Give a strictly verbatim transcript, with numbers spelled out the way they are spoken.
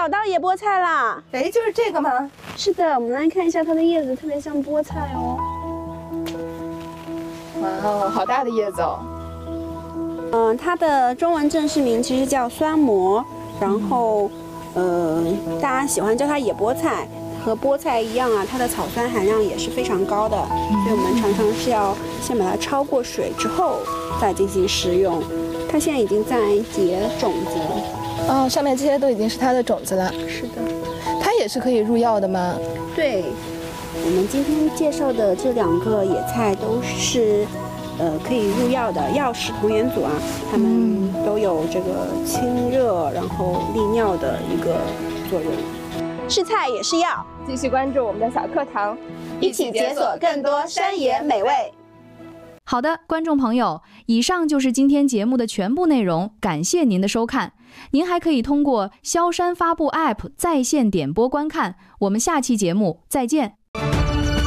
找到野菠菜啦！ 哎，就是这个吗？ 是的，我们来看一下它的叶子，特别像菠菜哦。 哇哦，好大的叶子哦！ 嗯，它的中文正式名其实叫酸蘑，然后，呃，大家喜欢叫它野菠菜，和菠菜一样啊，它的草酸含量也是非常高的，所以我们常常是要先把它焯过水之后再进行食用。它现在已经在结种子了。 哦，上面这些都已经是它的种子了。 是的。 它也是可以入药的吗？ 对，我们今天介绍的这两个野菜都是。呃，可以入药的药食同源组啊，它们都有这个清热然后利尿的一个作用。是菜也是药， 继续关注我们的小课堂， 一起解锁更多山野美味。 好的，观众朋友，以上就是今天节目的全部内容，感谢您的收看。您还可以通过萧山发布 App 在线点播观看。我们下期节目再见。